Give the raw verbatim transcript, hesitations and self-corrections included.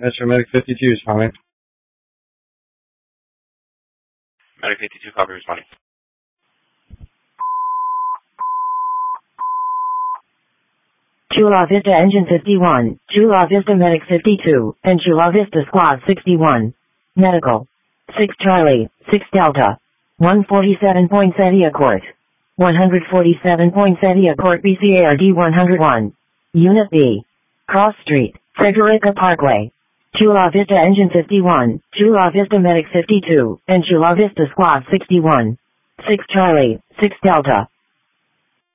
Metro Medic fifty-two responding. Medic fifty-two, copy, responding. Chula Vista Engine fifty-one, Chula Vista Medic fifty-two, and Chula Vista Squad sixty-one. Medical. six Charlie, six Delta. one forty-seven Poinsettia Court. one forty-seven Poinsettia Court B C A R D one oh one. Unit B. Cross Street, Frederica Parkway. Chula Vista Engine fifty-one, Chula Vista Medic fifty-two, and Chula Vista Squad sixty-one. six Charlie, six Delta.